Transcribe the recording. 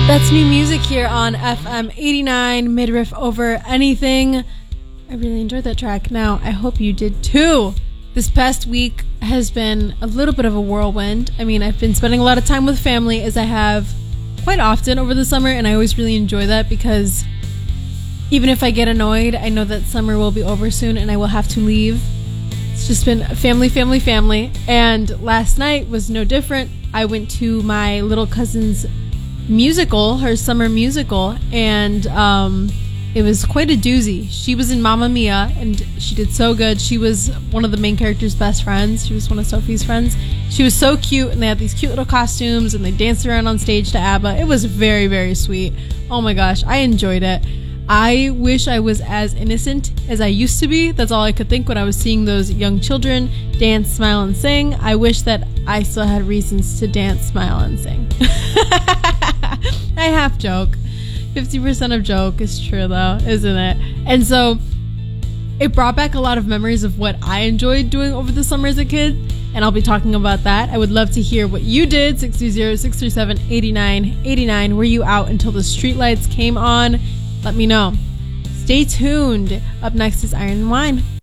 That's new music here on FM 89, Midriff Over Anything. I really enjoyed that track. Now, I hope you did too. This past week has been a little bit of a whirlwind. I mean, I've been spending a lot of time with family, as I have quite often over the summer, and I always really enjoy that because even if I get annoyed, I know that summer will be over soon and I will have to leave. It's just been family. And last night was no different. I went to my little cousin's musical, her summer musical, and it was quite a doozy. She was in Mamma Mia and she did so good. She was one of the main character's best friends. She was one of Sophie's friends. She was so cute, and they had these cute little costumes and they danced around on stage to ABBA. It was very, very sweet. Oh my gosh, I enjoyed it. I wish I was as innocent as I used to be. That's all I could think when I was seeing those young children dance, smile, and sing. I wish that I still had reasons to dance, smile, and sing. I half joke. 50% of joke is true though, isn't it? And so it brought back a lot of memories of what I enjoyed doing over the summer as a kid, and I'll be talking about that. I would love to hear what you did. 630-637-8989. Were you out until the streetlights came on? Let me know. Stay tuned. Up next is Iron and Wine.